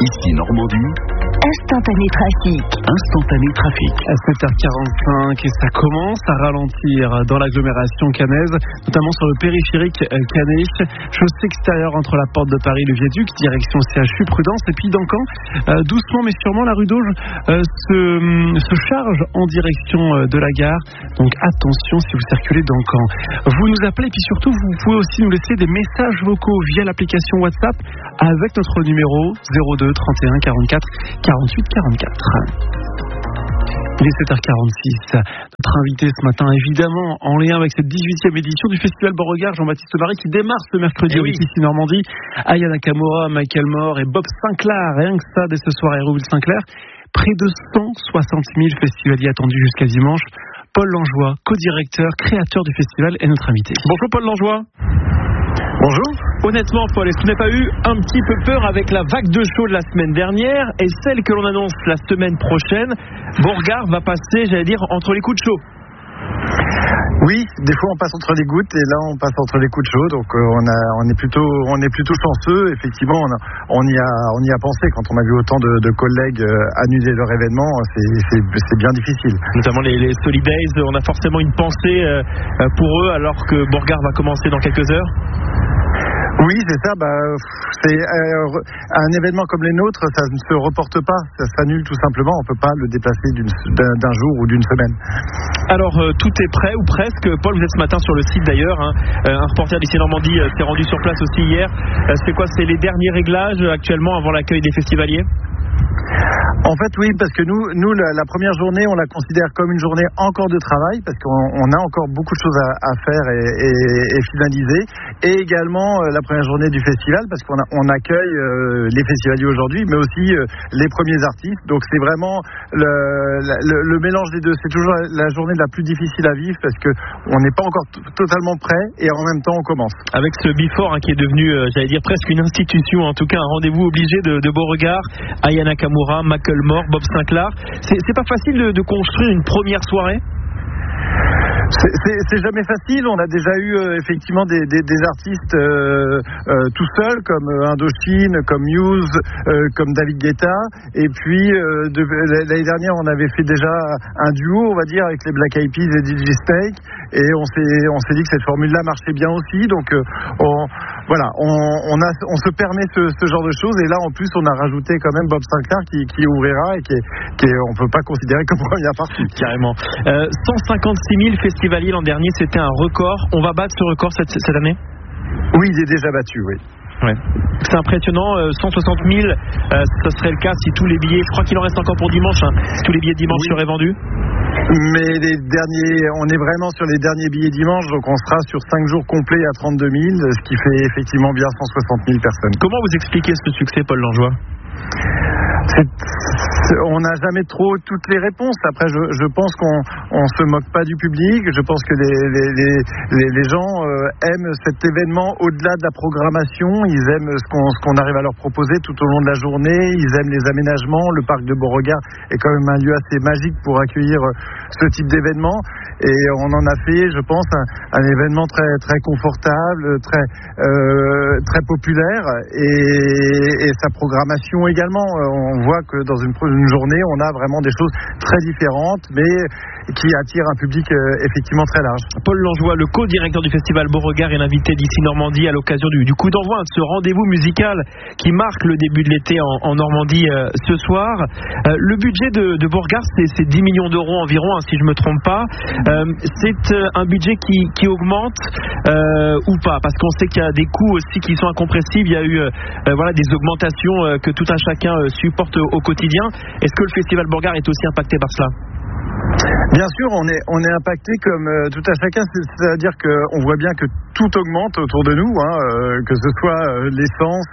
Ici Normandie. Instantané trafic. Instantané trafic. À 7h45 et ça commence à ralentir dans l'agglomération caennaise, notamment sur le périphérique caennais. Chaussée extérieure entre la porte de Paris, le viaduc, direction CHU Prudence, et puis d'Ancamp, doucement mais sûrement la rue d'Auge se charge en direction de la gare. Donc attention si vous circulez d'Ancamp. Vous nous appelez et puis surtout vous pouvez aussi nous laisser des messages vocaux via l'application WhatsApp avec notre numéro 02 31 44 48 44. Il est 7h46. Notre invité ce matin, évidemment, en lien avec cette 18e édition du Festival Beauregard, Jean-Baptiste Marie, qui démarre ce mercredi avec ici Normandie. Aya Nakamura, Michael Moore et Bob Sinclair. Rien que ça, dès ce soir à Hérouville-Saint-Clair. Près de 160 000 festivaliers attendus jusqu'à dimanche. Paul Langeois, co-directeur, créateur du festival, est notre invité. Bonjour Paul Langeois. Bonjour. Honnêtement, Paul, est-ce que vous n'avez pas eu un petit peu peur avec la vague de chaud de la semaine dernière et celle que l'on annonce la semaine prochaine? Beauregard va passer, j'allais dire, entre les coups de chaud. Oui, des fois on passe entre les gouttes et là on passe entre les coups de chaud, donc on est plutôt chanceux. Effectivement, on y a pensé quand on a vu autant de collègues annuler leur événement. C'est bien difficile. Notamment les Solidays, on a forcément une pensée pour eux alors que Beauregard va commencer dans quelques heures. Oui, c'est ça. C'est un événement comme les nôtres, ça ne se reporte pas, ça s'annule tout simplement. On ne peut pas le déplacer d'un jour ou d'une semaine. Alors tout est prêt ou presque. Paul, vous êtes ce matin sur le site d'ailleurs. Un reporter d'ici Normandie s'est rendu sur place aussi hier. C'est quoi? C'est les derniers réglages actuellement avant l'accueil des festivaliers? En fait, oui, parce que nous la première journée, on la considère comme une journée encore de travail, parce qu'on a encore beaucoup de choses à faire et finaliser. Et également la première journée du festival, parce qu'on accueille les festivaliers aujourd'hui, mais aussi les premiers artistes. Donc c'est vraiment le mélange des deux. C'est toujours la journée la plus difficile à vivre, parce qu'on n'est pas encore totalement prêt, et en même temps on commence. Avec ce Before qui est devenu, j'allais dire, presque une institution, en tout cas un rendez-vous obligé de Beauregard, Aya Nakamura, Michael Moore, Bob Sinclair. C'est pas facile de construire une première soirée? C'est jamais facile. On a déjà eu effectivement des artistes tout seuls, comme Indochine, comme Muse, comme David Guetta. Et puis l'année dernière, on avait fait déjà un duo, on va dire, avec les Black Eyed Peas et DJ Snake. Et on s'est dit que cette formule-là marchait bien aussi. Donc on se permet ce genre de choses. Et là, en plus, on a rajouté quand même Bob Sinclair qui ouvrira et qui on peut pas considérer comme première partie. Carrément. 156 000 festivaliers l'an dernier, c'était un record. On va battre ce record cette année? Oui, il est déjà battu, oui. Ouais. C'est impressionnant, 160 000, ce serait le cas si tous les billets, je crois qu'il en reste encore pour dimanche, si tous les billets de dimanche seraient vendus. Mais on est vraiment sur les derniers billets dimanche, donc on sera sur 5 jours complets à 32 000, ce qui fait effectivement bien 160 000 personnes. Comment vous expliquez ce succès, Paul Langeois? On n'a jamais trop toutes les réponses. Après, je pense qu'on se moque pas du public. Je pense que les gens aiment cet événement au-delà de la programmation. Ils aiment ce qu'on arrive à leur proposer tout au long de la journée. Ils aiment les aménagements. Le parc de Beauregard est quand même un lieu assez magique pour accueillir ce type d'événement. Et on en a fait, je pense, un événement très très confortable, très populaire, et sa programmation également. On voit que dans une journée, on a vraiment des choses très différentes, mais qui attirent un public effectivement très large. Paul Langeois, le co-directeur du festival Beauregard, est l'invité d'ici Normandie à l'occasion du coup d'envoi de ce rendez-vous musical qui marque le début de l'été en Normandie ce soir. Le budget de Beauregard, c'est 10 millions d'euros environ, si je ne me trompe pas. C'est un budget qui augmente ou pas? Parce qu'on sait qu'il y a des coûts aussi qui sont incompressibles. Il y a eu des augmentations que tout un chacun supporte au quotidien. Est-ce que le festival Beauregard est aussi impacté par cela? Bien sûr, on est impacté comme tout à chacun, c'est-à-dire qu'on voit bien que tout augmente autour de nous, que ce soit l'essence,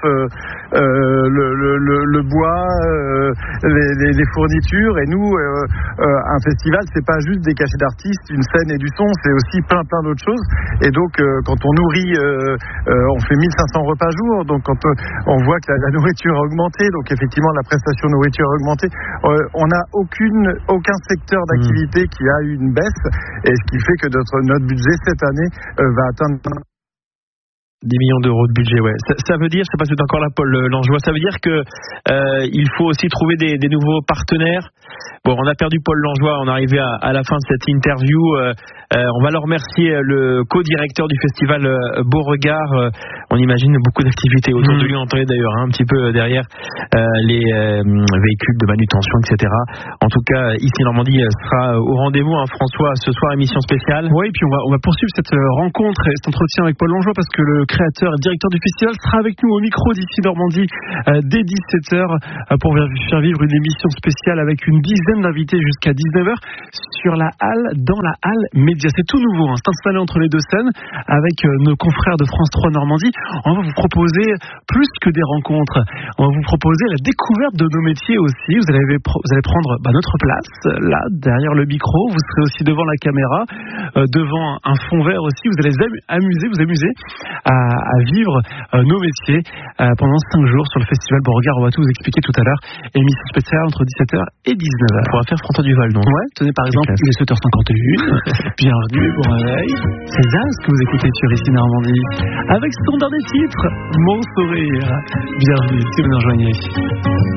le bois, les fournitures. Et nous, un festival, c'est pas juste des cachets d'artistes, une scène et du son, c'est aussi plein d'autres choses. Et donc, quand on nourrit, on fait 1500 repas jour, donc quand on voit que la nourriture a augmenté, donc effectivement la prestation nourriture a augmenté, on n'a aucun secteur d'activité qui a eu une baisse, et ce qui fait que notre budget cette année va atteindre 10 millions d'euros de budget, ouais. Ça veut dire, je sais pas si c'est encore là, Paul Langevin, ça veut dire que il faut aussi trouver des nouveaux partenaires. Bon, on a perdu Paul Langevin, on est arrivé à la fin de cette interview. On va leur remercier le co-directeur du festival Beauregard. On imagine beaucoup d'activités autour de lui, on entendait d'ailleurs un petit peu derrière les véhicules de manutention, etc. En tout cas, ici Normandie sera au rendez-vous, hein, François, ce soir, émission spéciale. Oui, et puis on va poursuivre cette rencontre et cet entretien avec Paul Langevin parce que le créateur et directeur du festival sera avec nous au micro d'ici Normandie dès 17h pour faire vivre une émission spéciale avec une dizaine d'invités jusqu'à 19h dans la halle Média. C'est tout nouveau, hein. C'est installé entre les deux scènes avec nos confrères de France 3 Normandie. On va vous proposer plus que des rencontres. On va vous proposer la découverte de nos métiers aussi. Vous allez prendre notre place là derrière le micro. Vous serez aussi devant la caméra, devant un fond vert aussi. Vous allez vous amuser à vivre nos métiers pendant 5 jours sur le festival Beauregard. On va tout vous expliquer tout à l'heure. Émission spéciale entre 17h et 19h. On va faire François Duval, donc. Ouais, tenez par exemple, il est 7h51. Bienvenue, bon réveil. C'est Zaz que vous écoutez sur ici Normandie. Avec son dernier titre, Mon sourire. Bienvenue, si vous nous rejoignez.